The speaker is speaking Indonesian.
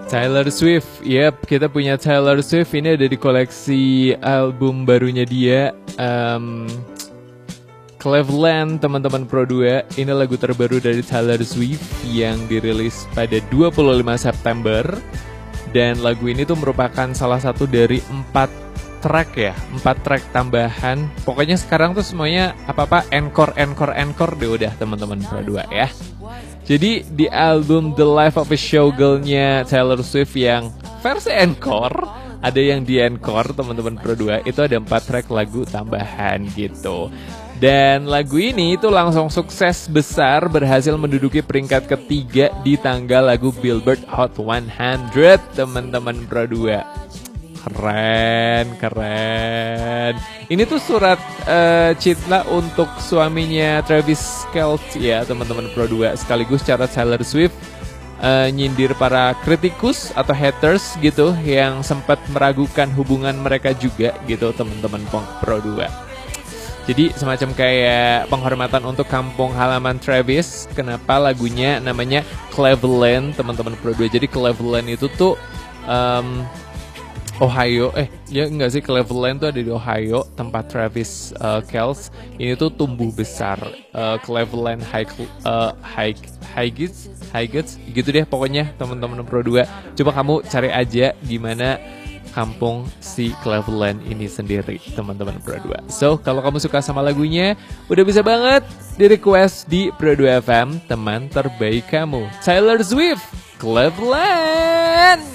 Taylor Swift, yep, kita punya Taylor Swift. Ini ada di koleksi album barunya dia, Cleveland, teman-teman Pro 2. Ini lagu terbaru dari Taylor Swift yang dirilis pada 25 September. Dan lagu ini tuh merupakan salah satu dari 4 track tambahan. Pokoknya sekarang tuh semuanya apa-apa encore deh udah teman-teman Pro 2 ya. Jadi di album The Life of a Showgirl-nya Taylor Swift yang versi encore, ada yang di encore teman-teman Pro 2, itu ada 4 track lagu tambahan gitu. Dan lagu ini itu langsung sukses besar, berhasil menduduki peringkat ketiga di tangga lagu Billboard Hot 100 teman-teman Pro 2. Keren. Ini tuh surat cinta untuk suaminya Travis Kelce ya teman-teman Pro 2. Sekaligus cara Taylor Swift nyindir para kritikus atau haters gitu yang sempat meragukan hubungan mereka juga gitu teman-teman Pro 2. Jadi semacam kayak penghormatan untuk kampung halaman Travis. Kenapa lagunya namanya Cleveland teman-teman Pro 2. Jadi Cleveland itu tuh Ohio, enggak sih, Cleveland tuh ada di Ohio, tempat Travis Kelce ini tuh tumbuh besar. Cleveland Heights gitu deh pokoknya teman-teman Pro 2. Coba kamu cari aja gimana kampung si Cleveland ini sendiri teman-teman Pro 2. So kalau kamu suka sama lagunya, udah bisa banget di request di Pro 2 FM, teman terbaik kamu, Taylor Swift, Cleveland.